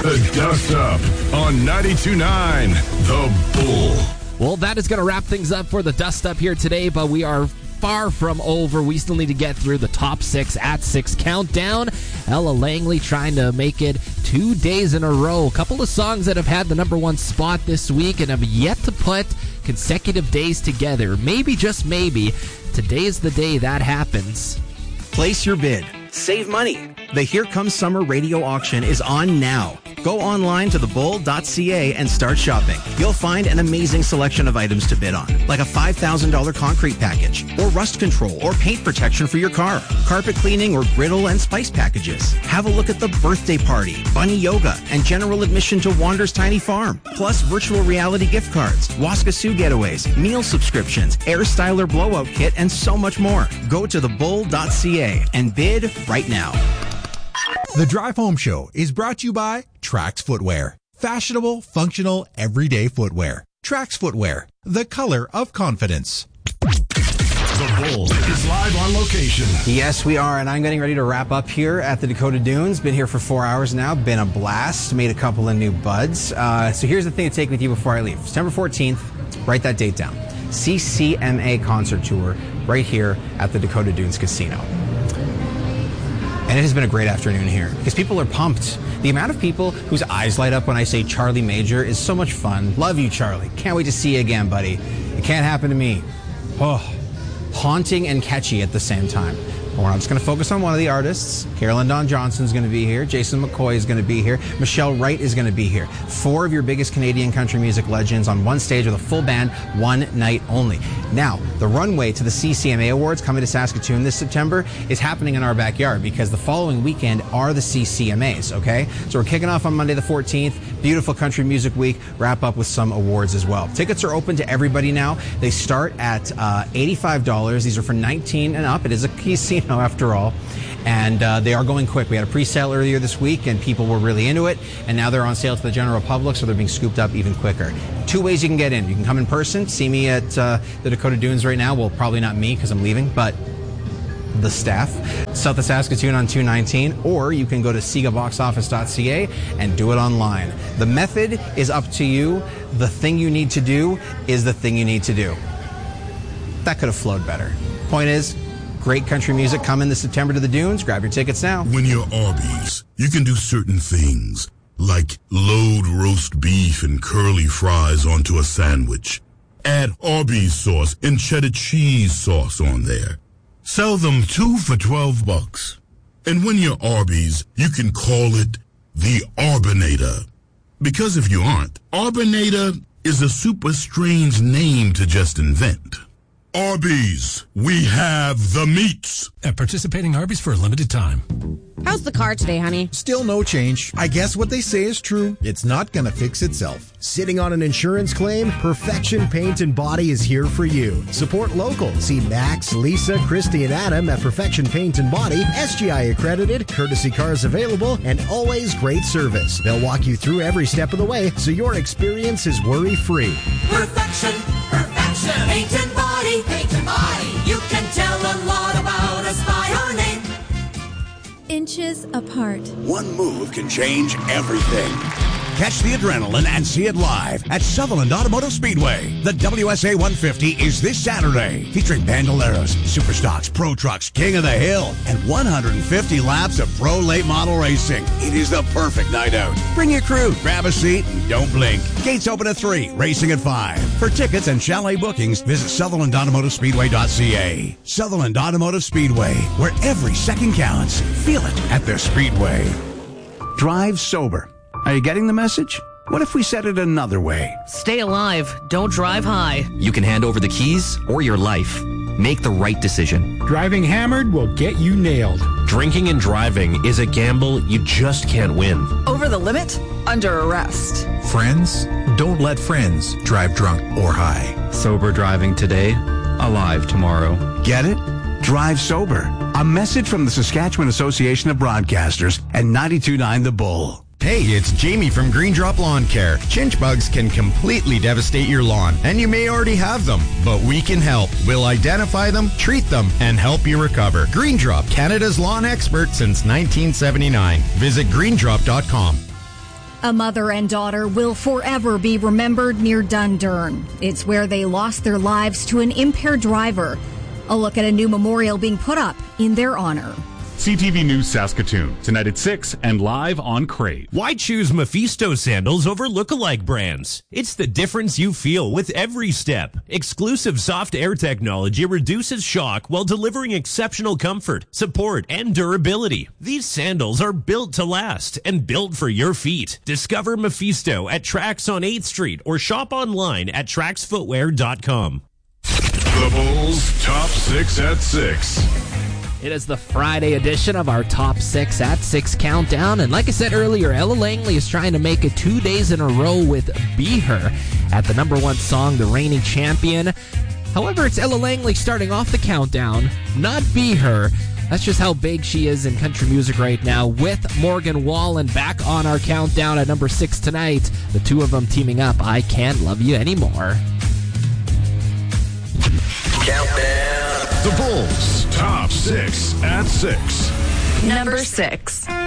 The Dust Up on 92.9 The Bull. Well, that is going to wrap things up for the Dust Up here today, but we are far from over. We still need to get through the top 6 at 6 countdown. Ella Langley trying to make it 2 days in a row. A couple of songs that have had the number 1 spot this week and have yet to put consecutive days together. Maybe, just maybe, today is the day that happens. Place your bid. Save money. The Here Comes Summer radio auction is on now. Go online to thebull.ca and start shopping. You'll find an amazing selection of items to bid on, like a $5,000 concrete package, or rust control or paint protection for your car, carpet cleaning or griddle and spice packages. Have a look at the birthday party, bunny yoga, and general admission to Wander's Tiny Farm, plus virtual reality gift cards, Waskasoo getaways, meal subscriptions, Air Styler blowout kit, and so much more. Go to thebull.ca and bid right now. The Drive Home Show is brought to you by Trax Footwear. Fashionable, functional, everyday footwear. Trax Footwear, the color of confidence. The Bull is live on location. Yes, we are, and I'm getting ready to wrap up here at the Dakota Dunes. Been here for 4 hours now. Been a blast. Made a couple of new buds. So here's the thing to take with you before I leave. September 14th, write that date down. CCMA concert tour right here at the Dakota Dunes Casino. And it has been a great afternoon here because people are pumped. The amount of people whose eyes light up when I say Charlie Major is so much fun. Love you, Charlie. Can't wait to see you again, buddy. It can't happen to me. Oh, haunting and catchy at the same time. Well, I'm just going to focus on one of the artists. Carolyn Dawn Johnson is going to be here. Jason McCoy is going to be here. Michelle Wright is going to be here. 4 of your biggest Canadian country music legends on one stage with a full band, one night only. Now, the runway to the CCMA Awards coming to Saskatoon this September is happening in our backyard because the following weekend are the CCMAs, okay? So we're kicking off on Monday the 14th. Beautiful Country Music Week. Wrap up with some awards as well. Tickets are open to everybody now. They start at $85. These are for 19 and up. It is a casino after all. And they are going quick. We had a pre-sale earlier this week, and people were really into it. And now they're on sale to the general public, so they're being scooped up even quicker. 2 ways you can get in. You can come in person, see me at the Dakota Dunes right now. Well, probably not me because I'm leaving, but the staff. South of Saskatoon on 219. Or you can go to segaboxoffice.ca and do it online. The method is up to you. The thing you need to do is the thing you need to do. That could have flowed better. Point is, great country music coming this September to the Dunes. Grab your tickets now. When you're Arby's, you can do certain things, like load roast beef and curly fries onto a sandwich. Add Arby's sauce and cheddar cheese sauce on there. Sell them 2 for $12. And when you're Arby's, you can call it the Arbinator. Because if you aren't, Arbinator is a super strange name to just invent. Arby's, we have the meats. At participating Arby's for a limited time. How's the car today, honey? Still no change. I guess what they say is true. It's not going to fix itself. Sitting on an insurance claim? Perfection Paint and Body is here for you. Support local. See Max, Lisa, Christy, and Adam at Perfection Paint and Body. SGI accredited, courtesy cars available, and always great service. They'll walk you through every step of the way so your experience is worry-free. Perfection Paint and Body. Paint and Body. You can tell a lot about us by our name. Inches apart. One move can change everything. Catch the adrenaline and see it live at Sutherland Automotive Speedway. The WSA 150 is this Saturday, featuring Bandoleros, Superstocks, Pro Trucks, King of the Hill, and 150 laps of pro late model racing. It is the perfect night out. Bring your crew, grab a seat, and don't blink. Gates open at 3, racing at 5. For tickets and chalet bookings, visit SutherlandAutomotiveSpeedway.ca. Sutherland Automotive Speedway, where every second counts. Feel it at the Speedway. Drive sober. Are you getting the message? What if we said it another way? Stay alive. Don't drive high. You can hand over the keys or your life. Make the right decision. Driving hammered will get you nailed. Drinking and driving is a gamble you just can't win. Over the limit? Under arrest. Friends? Don't let friends drive drunk or high. Sober driving today, alive tomorrow. Get it? Drive sober. A message from the Saskatchewan Association of Broadcasters and 92.9 The Bull. Hey, it's Jamie from Green Drop Lawn Care. Chinch bugs can completely devastate your lawn, and you may already have them, but we can help. We'll identify them, treat them, and help you recover. Green Drop, Canada's lawn expert since 1979. Visit greendrop.com. A mother and daughter will forever be remembered near Dundurn. It's where they lost their lives to an impaired driver. A look at a new memorial being put up in their honor. CTV News Saskatoon, tonight at 6 and live on Crave. Why choose Mephisto sandals over lookalike brands? It's the difference you feel with every step. Exclusive soft air technology reduces shock while delivering exceptional comfort, support, and durability. These sandals are built to last and built for your feet. Discover Mephisto at Trax on 8th Street or shop online at traxfootwear.com. The Bulls Top 6 at 6. It is the Friday edition of our Top 6 at 6 countdown. And like I said earlier, Ella Langley is trying to make it 2 days in a row with Be Her at the number one song, the reigning champion. However, it's Ella Langley starting off the countdown, not Be Her. That's just how big she is in country music right now, with Morgan Wallen back on our countdown at number 6 tonight. The two of them teaming up, I Can't Love You Anymore. Countdown. The Bulls Top 6 at 6. Number 6.